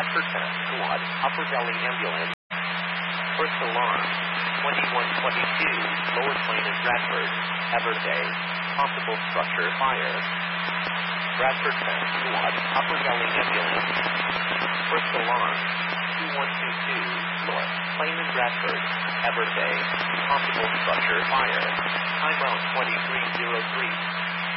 Bradford 10 Squad, Upper Valley Ambulance. First alarm, 2122, Lower Plain in Bradford, Everday, possible structure fire. Bradford 10 Squad, Upper Valley Ambulance. First alarm, 2122, North Plain in Bradford, Everday, possible structure fire. Time out 2303.